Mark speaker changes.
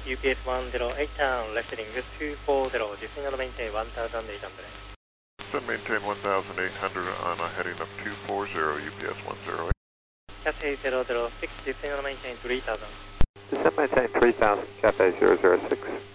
Speaker 1: UPS 108 town, left heading 240, descend and maintain 1800.
Speaker 2: Descend maintain 1800 on a heading of 240, UPS 108.
Speaker 1: Cathay 006, descend and maintain 3000.
Speaker 3: Descend maintain 3000, Cathay 006.